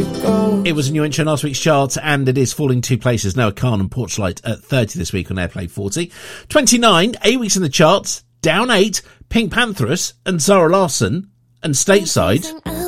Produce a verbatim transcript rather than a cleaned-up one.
go. It was a new entry in last week's chart, and it is falling two places. Noah Khan and Porchlight at thirty this week on Airplay forty. twenty-nine, eight weeks in the charts, down eight, Pink Pantheress and Zara Larsson and Stateside.